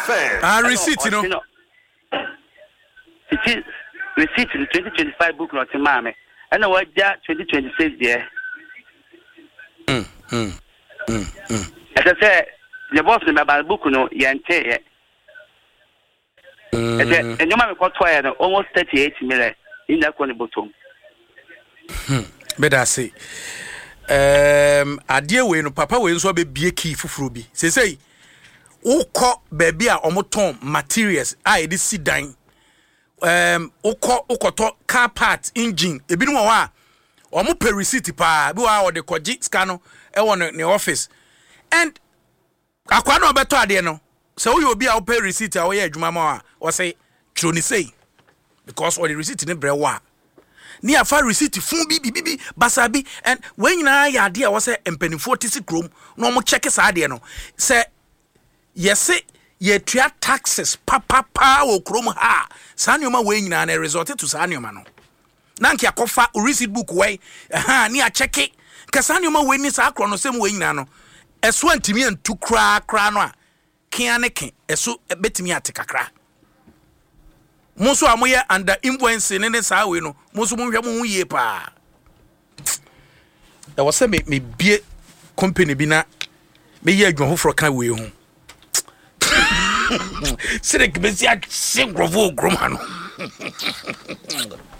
receipt no. Receipt in 2025 book not mame. And what ja 2026 there. As I said, the boss in my book no yante. And your man got twired almost 38 million in that one bottom. Better say. Adeɛ we no papa we nso be bie key fufuru bi. Say wokɔ baabi a omoton materials a yɛde si dan. Wokɔtɔ car part engine ebinom wɔ a omo pay receipt pa bi wa ɔde kɔgye scan no ɛwɔ ne office. And akwa na ɔbɛtɔ adeɛ no. So you obi a wo pay receipt a wo yɛ adwuma ma a wo say tro ni say because all the receipt ne brɛ wa. Ni afa receipt fun bi basabi and when na ya ade a wo say empanifo tisi krom na omo check sa ade no say yes ye tua taxes papa wo krom ha sa nyoma we nyina na result to sa nyoma no na nkia kofa receipt book we ni a check ka sa nyoma we ni sa akro no sem we nyina no eso antimi antu kra no a kia ne ke eso betimi ate kakra Musu amoye under influence ne saa we no musu monhwe mo hu yie pa da wose me bie company bi na me ye adwo hofro ka we hu sire ke be si a singrovo groma no